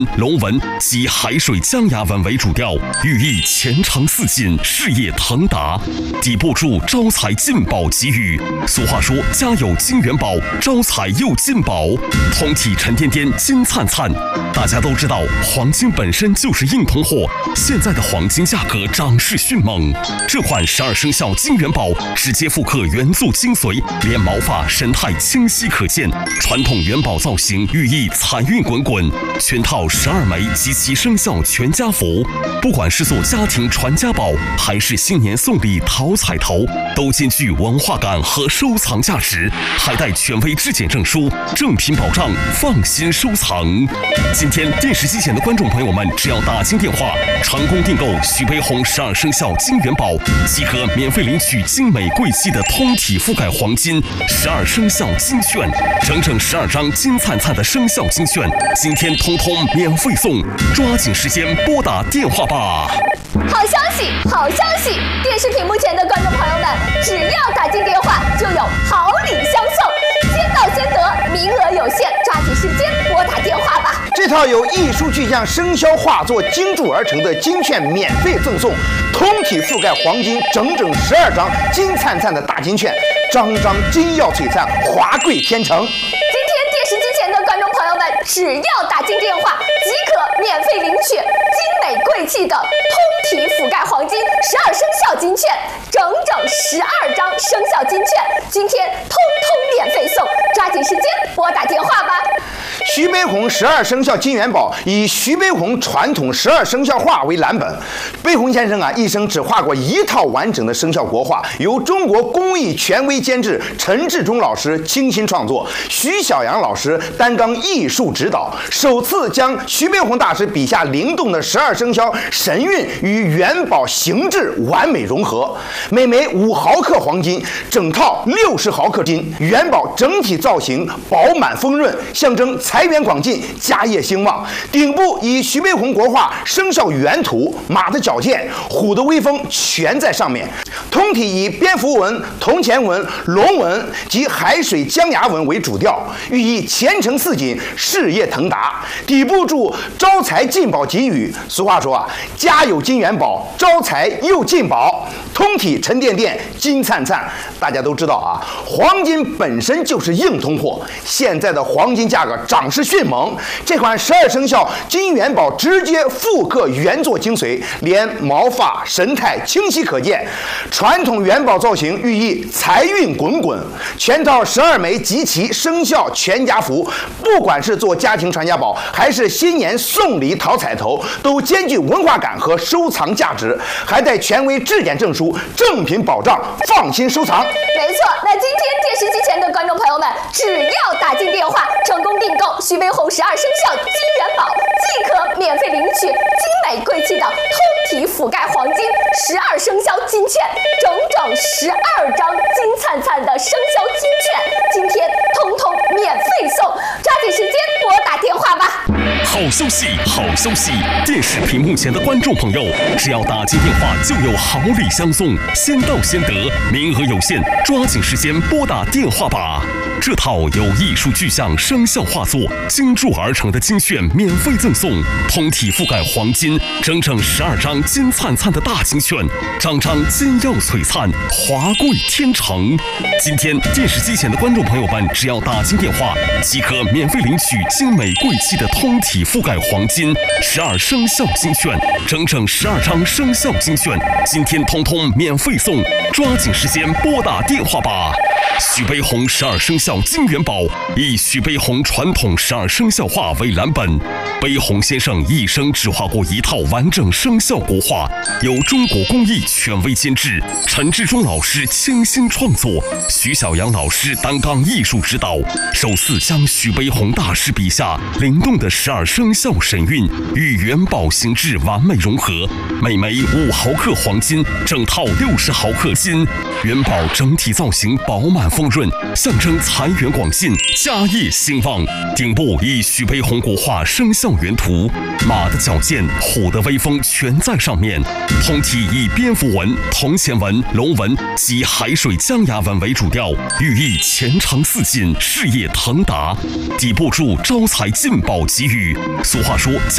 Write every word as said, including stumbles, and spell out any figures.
龙纹及海水江崖纹为主调，寓意前程似锦，事业腾达。底部注招财进宝吉语。俗话说，家有金元宝，招财又进宝。通体沉甸甸，金灿灿。大家都知道，黄金本身就是硬通货，现在的黄金价格涨势迅猛。这款十二生肖金元宝直接复刻元素精髓，连毛发神态清晰可见。传统元宝造型寓意财运滚滚，全套十二枚及其生肖全家福，不管是做家庭传家宝，还是新年送礼讨彩头，都兼具文化感和收藏价值，还带权威质检证书，正品保障，放心收藏。今天电视机前的观众朋友们，只要打进电话，成功订购徐悲鸿十二生肖金元宝，即可免费领取精美贵气的通体覆盖黄金十二生肖金券，整整十二张金灿灿的生肖金券，今天通通免费送，抓紧时间拨打电话吧！ 好消息，好消息！电视屏幕前的观众朋友们，只要打进电话，就有好礼相送，先到先得，名额有限，抓紧时间拨打电话吧！ 这套由艺术具象生肖画作精铸而成的金券免费赠送，通体覆盖黄金整整十二张金灿灿的大金券，张张金耀璀璨，华贵天成。 今天电视机前的观众朋友们，只要打进电话，即可免费领取精美贵气的通体覆盖黄金十二生肖金券，整整十二张生肖金券，今天通通免费送，抓紧时间拨打电话吧！ 徐悲鸿十二生肖金元宝以徐悲鸿传统十二生肖画为蓝本。悲鸿先生啊，一生只画过一套完整的生肖国画，由中国工艺权威监制陈志忠老师倾心创作，徐小阳老师担纲艺术指导，首次将徐悲鸿大师笔下灵动的十二生肖神韵与元宝形制完美融合。每枚五毫克黄金，整套六十毫克金，元宝整体造型饱满丰润，象征财源广进，家业兴旺。顶部以徐悲鸿国画生肖原图，马的矫健，虎的威风全在上面。通体以蝙蝠纹、铜钱纹、龙纹及海水江崖纹为主调，寓意前程似锦，事业腾达。底部注招财进宝吉语。俗话说啊，家有金元宝，招财又进宝。通体沉甸甸，金灿灿。大家都知道啊，黄金本身就是硬通货，现在的黄金价格涨势迅猛。这款十二生肖金元宝直接复刻原作精髓，连毛发神态清晰可见。传统元宝造型寓意财运滚滚，全套十二枚集齐生肖全家福，不管是做家庭传家宝，还是新年送礼讨彩头，都兼具文化感和收藏价值，还带权威质检证书，正品保障，放心收藏。 没错，那今天电视机前的观众朋友们，只要打进电话，成功订购徐悲鸿十二生肖金元宝，即可免费领取精美贵气的通体覆盖黄金十二生肖金券，整整十二张金灿灿的生肖金券，今天通通免费送，抓紧时间拨打电话吧！ 好消息，好消息！电视屏幕前的观众朋友，只要打进电话，就有好礼相送，先到先得，名额有限，抓紧时间拨打电话吧！这套由艺术具象生肖画作精铸而成的金券免费赠送，通体覆盖黄金，整整十二张金灿灿的大金券，张张金耀璀璨，华贵天成。今天电视机前的观众朋友们，只要打进电话，即可免费领取精美贵气的通体覆盖黄金十二生肖金券，整整十二张生肖金券，今天通通免费送，抓紧时间拨打电话吧！徐悲鸿十二生肖金元宝以徐悲鸿传统十二生肖画为蓝本，悲鸿先生一生只画过一套完整生肖国画，由中国工艺权威监制陈志忠老师倾心创作，徐小阳老师担纲艺术指导，首次将徐悲鸿大师笔下灵动的十二生肖神韵与元宝形制完美融合。每枚五毫克黄金，整套六十毫克金，元宝整体造型饱满丰润，象征财源广进，家业兴旺。顶部以徐悲鸿国画生肖原图，马的矫健，虎的威风全在上面。通体以蝙蝠纹、铜钱纹、龙纹及海水江崖纹为主调，寓意前程似锦，事业腾达。底部注招财进宝吉语。俗话说，